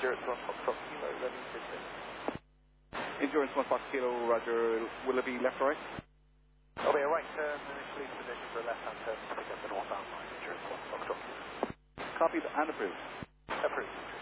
Endurance 1 Foxtrot Kilo, ready to descend. Endurance 1 Fox Kilo, roger. Will it be left or right? I'll be a right turn, initially position for a left-hand turn to pick up the northbound line. Endurance 1 Foxtrot Kilo. Copied and approved. Approved.